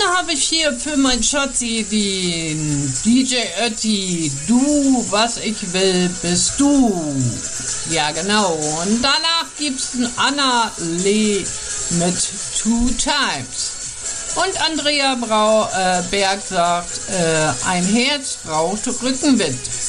habe ich hier für mein Schatzi den DJ Ötti. Du, was ich will, bist du. Ja, genau. Und danach gibt's ein Anna Lee mit Two Times. Und Andrea Berg sagt, ein Herz braucht Rückenwind.